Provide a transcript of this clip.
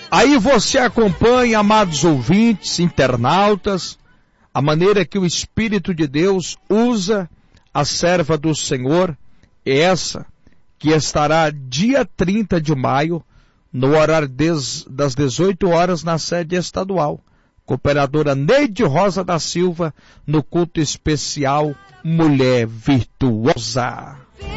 Aí você acompanha, amados ouvintes, internautas, a maneira que o Espírito de Deus usa a serva do Senhor, essa que estará dia 30 de maio, no horário das 18 horas na sede estadual. Cooperadora Neide Rosa da Silva, no culto especial Mulher Virtuosa.